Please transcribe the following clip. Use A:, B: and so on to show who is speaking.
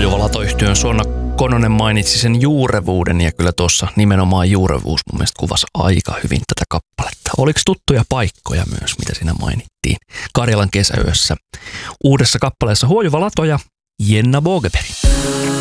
A: Huojuva Lato-yhtyön Suonna Kononen mainitsi sen juurevuuden ja kyllä tuossa nimenomaan juurevuus mun mielestä kuvasi aika hyvin tätä kappaletta. Oliko tuttuja paikkoja myös, mitä siinä mainittiin? Karjalan kesäyössä uudessa kappaleessa Huojuva Lato ja Jenna Bogeberg.